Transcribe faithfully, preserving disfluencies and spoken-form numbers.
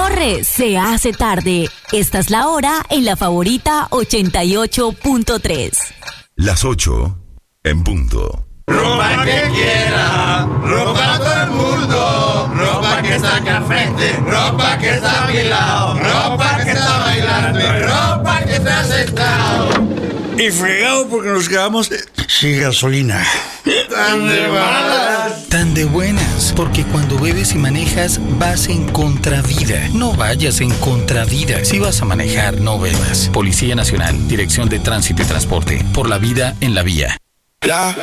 Corre, se hace tarde. Esta es la hora en La Favorita ochenta y ocho punto tres. Las ocho en punto. Ropa que quiera, ropa a todo el mundo, ropa que saque al frente, ropa que está a mi lado, ropa que está bailando, ropa que está sentado. Y fregado porque nos quedamos sin gasolina. Tan de malas. Tan de buenas, porque cuando bebes y manejas vas en contravía. No vayas en contravía. Si vas a manejar, no bebas. Policía Nacional, Dirección de Tránsito y Transporte. Por la vida en la vía. La